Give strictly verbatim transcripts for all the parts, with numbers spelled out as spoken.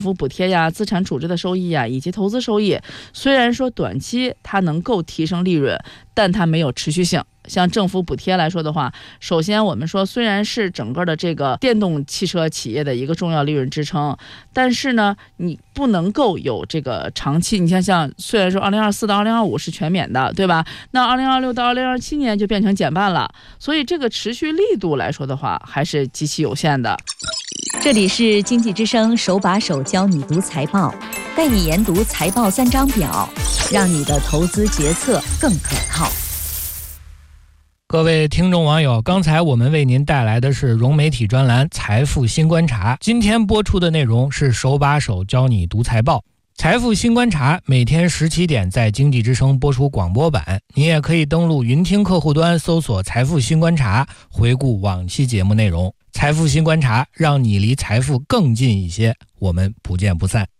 政府补贴呀、资产处置的收益呀，以及投资收益，虽然说短期它能够提升利润，但它没有持续性。像政府补贴来说的话，首先我们说虽然是整个的这个电动汽车企业的一个重要利润支撑，但是呢，你不能够有这个长期。你像像虽然说二零二四到二零二五是全免的，对吧？那二零二六到二零二七年就变成减半了，所以这个持续力度来说的话，还是极其有限的。 这里是经济之声手把手教你读财报，带你研读财报三张表，让你的投资决策更可靠。 各位听众网友，刚才我们为您带来的是融媒体专栏财富新观察，今天播出的内容是手把手教你读财报。财富新观察每天十七点在经济之声播出广播版，你也可以登录云听客户端搜索财富新观察，回顾往期节目内容。财富新观察，让你离财富更近一些，我们不见不散。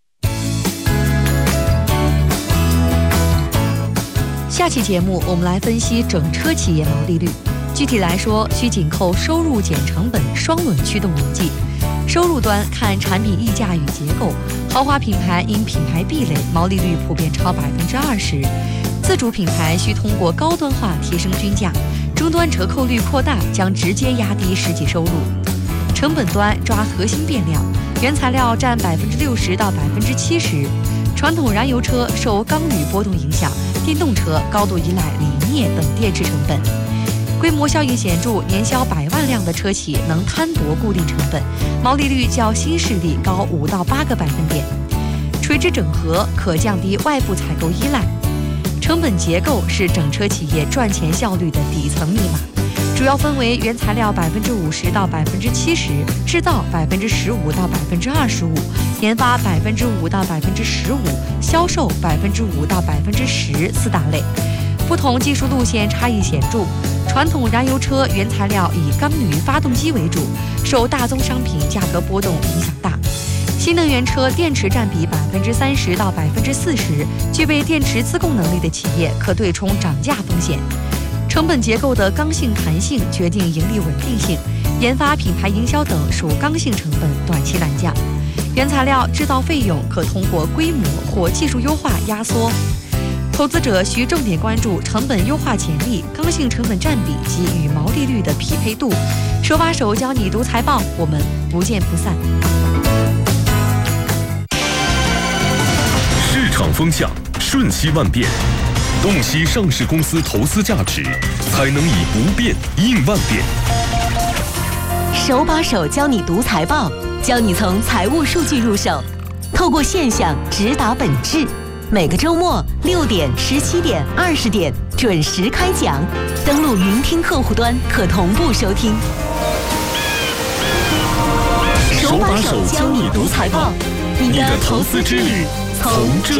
下期节目我们来分析整车企业毛利率，具体来说需紧扣收入减成本双轮驱动逻辑。收入端看产品溢价与结构，豪华品牌因品牌壁垒毛利率普遍超百分之二十，自主品牌需通过高端化提升均价，终端折扣率扩大将直接压低实际收入。成本端抓核心变量，原材料占百分之六十到百分之七十，传统燃油车受钢铝波动影响，电动车高度依赖锂镍等电池成本。规模效应显著，年销百万辆的车企能摊薄固定成本，毛利率较新势力高五到八个百分点。垂直整合可降低外部采购依赖。成本结构是整车企业赚钱效率的底层密码，主要分为原材料百分之五十到百分之七十，制造百分之十五到百分之二十五，研发百分之五到百分之十五，销售百分之五到百分之十四大类。不同技术路线差异显著，传统燃油车原材料以钢铝发动机为主，受大宗商品价格波动影响大。新能源车电池占比百分之三十到百分之四十，具备电池自供能力的企业可对冲涨价风险。成本结构的刚性弹性决定盈利稳定性，研发、品牌营销等属刚性成本，短期难降。原材料制造费用可通过规模或技术优化压缩。投资者需重点关注成本优化潜力、刚性成本占比及与毛利率的匹配度。手把手教你读财报，我们不见不散。 市场风向瞬息万变，洞悉上市公司投资价值，才能以不变应万变。 手把手教你读财报，教你从财务数据入手，透过现象直达本质。每个周末六点、十七点、二十点准时开讲，登录云听客户端可同步收听。手把手教你读财报，你的投资之旅从这